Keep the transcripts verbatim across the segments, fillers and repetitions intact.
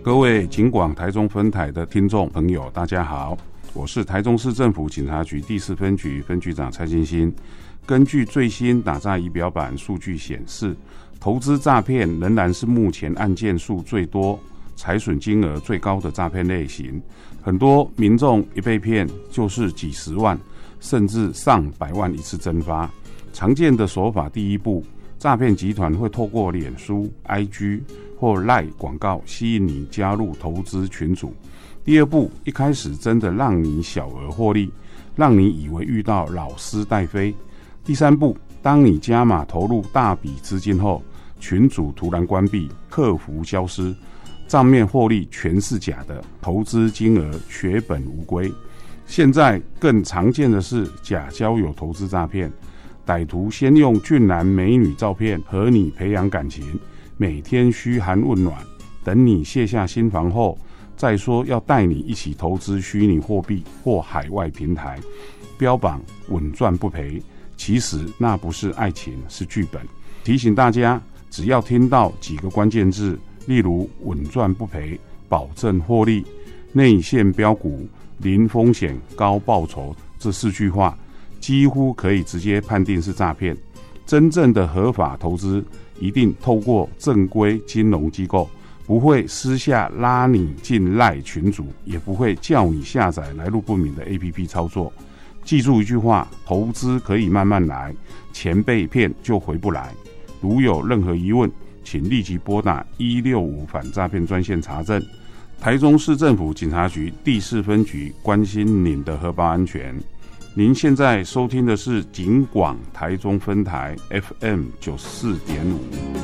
各位警广台中分台的听众朋友大家好，我是台中市政府警察局第四分局分局长蔡金星。根据最新打诈仪表板数据显示，投资诈骗仍然是目前案件数最多、财损金额最高的诈骗类型。很多民众一被骗就是几十万甚至上百万一次蒸发。常见的手法，第一步，诈骗集团会透过脸书、I G 或 LINE 广告吸引你加入投资群组。第二步，一开始真的让你小额获利，让你以为遇到老师带飞。第三步，当你加码投入大笔资金后，群组突然关闭，客服消失，账面获利全是假的，投资金额血本无归。现在更常见的是假交友投资诈骗，歹徒先用俊男美女照片和你培养感情，每天嘘寒问暖，等你卸下心防后，再说要带你一起投资虚拟货币或海外平台，标榜稳赚不赔，其实那不是爱情，是剧本。提醒大家，只要听到几个关键字，例如稳赚不赔、保证获利、内线标股、零风险高报酬这四句话，几乎可以直接判定是诈骗。真正的合法投资一定透过正规金融机构，不会私下拉你进赖群组，也不会叫你下载来路不明的 A P P 操作。记住一句话，投资可以慢慢来，钱被骗就回不来。如有任何疑问，请立即拨打一六五反诈骗专线查证。台中市政府警察局第四分局关心您的荷包安全。您现在收听的是警广台中分台 F M 九十四点五。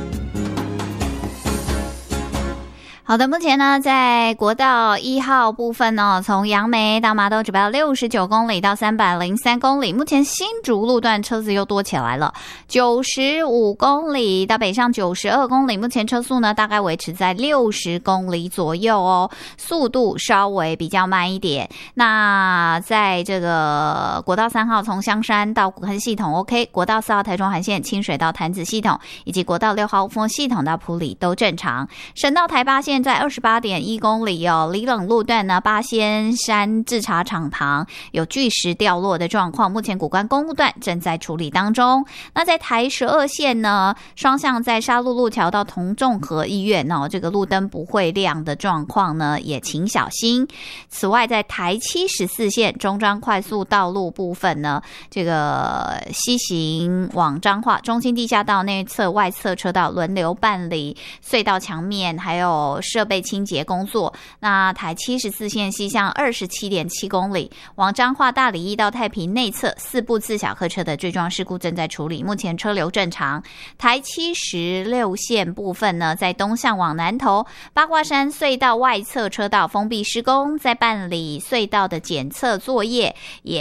好的，目前呢，在国道一号部分呢，从杨梅到麻豆只要六十九公里到三百零三公里，目前新竹路段车子又多起来了，九十五公里到北上九十二公里，目前车速呢大概维持在六十公里左右哦，速度稍微比较慢一点。那在这个国道三号从香山到古坑系统 OK， 国道四号台中环线清水到潭子系统，以及国道六号雾峰系统到埔里都正常。省道台八线在 二十八点一公里哦，离冷路段呢，八仙山制茶厂旁有巨石掉落的状况，目前古关公路段正在处理当中。那在台十二线呢，双向在沙鹿路桥到同众和医院哦，这个路灯不会亮的状况呢，也请小心。此外，在台七十四线中彰快速道路部分呢，这个西行往彰化中心地下道内侧外侧车道轮流办理隧道墙面还有设备清洁工作。那台七十四线西向 二十七点七公里往彰化大里一到太平内侧四部次小客车的追撞事故正在处理，目前车流正常。台七十六线部分呢，在东向往南投八卦山隧道外侧车道封闭施工，在办理隧道的检测作业，也